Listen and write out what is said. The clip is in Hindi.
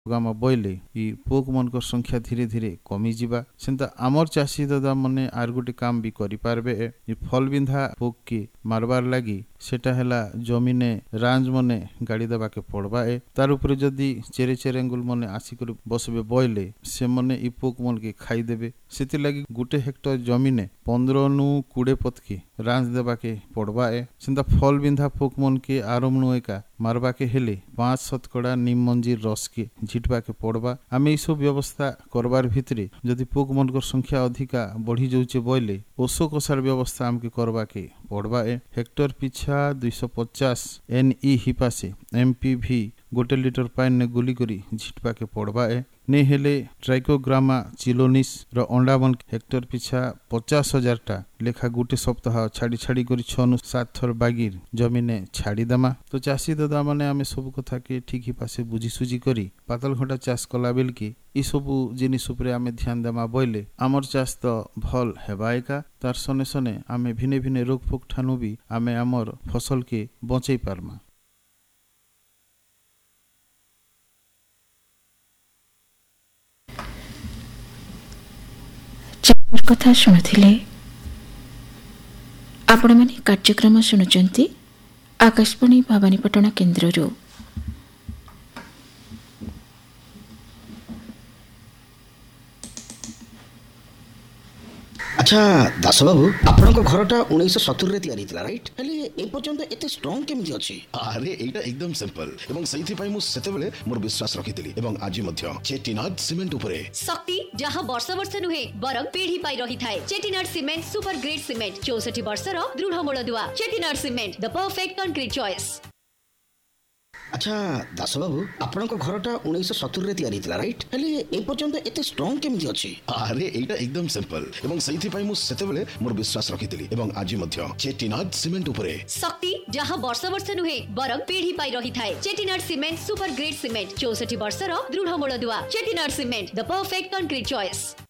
गामा बोइले ई पोक मन को संख्या धीरे धीरे कमी जिबा सेंता आमर चासी दादा मने आर गोटे काम भी करि पारबे ई फल बिंधा पोक के मारबार लागी सेटा हैला जमीने रांज मने गाड़ी दबा के पड़बा तार ऊपर जदी चेरे चेरेंगुल मने आसी कर बसबे बोइले से मने ई पोक मन के खाई देबे सेति लागी गोटे हेक्टर जमीने 15 नु 20 पत के रांज देबा के पड़बा सेंता फल बिंधा पोक मन के आरमणु एका मारबा के हेले 5 शतकड़ा नीम मंजीर रस के झिटबा के पड़बा आमे ई सब व्यवस्था करबार भितरे जदि पोक मन को संख्या अधिका बढ़ी जाउचे बोइले ओसो कसार व्यवस्था हमके करबा के पड़बा हेक्टर पिछा 250 एनई हिपासे एमपीवी गोटे लिटर पानी ने गुली करी झिटबा के पड़बा ने हेले ट्राइकोग्रामा चिलोनिस रो अंडावन हेक्टर पिछा 50,000 टा लेखा गोटे सप्ताह छाड़ी छाड़ी करी 6 नु 7 थर बागिर जमीने छाड़ी दमा तो चासी दादा माने आमे सब कथा के ठीक ही पासे बुझी सुझी करी पातल घंटा चाष कला बेल की ई सब जिनिस उपरे आमे ध्यान दमा बोइले आमर चाष तो भल हेबायका तार सने सने आमे भिने भिने रोग फोक ठानु भी आमे आमर फसल के बचई पारमा। कथा शुणुथिले आपण माने कार्यक्रम शुणुचंती आकाशवाणी भवानीपटना केन्द्ररू। अच्छा दास बाबू आपन को घरटा 1970 रे तयारी थिला राइट हेले ए पर्यंत एते स्ट्रांग केमिति अछि? अरे एटा एकदम सिंपल एवं सही पाई मु सेते बेले मोर विश्वास रखितिली एवं आज मध्य चेटिनाड सीमेंट उपरे शक्ति जहां वर्ष वर्ष नुहे बरं पीढ़ी पाई रही थाए। Chettinad cement super grade cement 64 वर्षर दृढ़ मूलदुआ। Chettinad cement the perfect concrete choice. अच्छा दास बाबू आपन को घरटा 1970 रे तयारी थिला राइट हेले ए पर्यंत एते स्ट्रांग केमिति अछि? अरे एटा एकदम सिंपल एवं सही पाई मु सेते बेले मोर विश्वास रखितिली एवं आज मध्य चेटिनाड सीमेंट उपरे शक्ति जहां वर्ष वर्ष नुहे बरं पीढ़ी पाई रही थाए। Chettinad cement super grade cement 64 वर्षर दृढ़ मूलदुआ। Chettinad cement the perfect concrete choice.